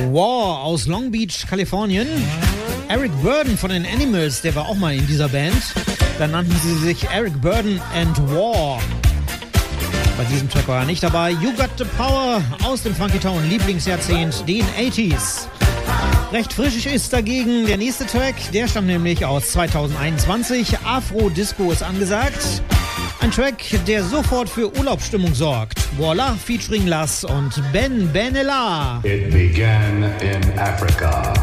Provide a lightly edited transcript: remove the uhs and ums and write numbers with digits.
War aus Long Beach, Kalifornien. Eric Burdon von den Animals, der war auch mal in dieser Band. Da nannten sie sich Eric Burdon and War. Bei diesem Track war er nicht dabei. You Got the Power aus dem Funky Town Lieblingsjahrzehnt, den 80s. Recht frisch ist dagegen der nächste Track, der stammt nämlich aus 2021. Afro Disco ist angesagt. Ein Track, der sofort für Urlaubsstimmung sorgt. Voila featuring Lass und Ben Benella. It began in Africa.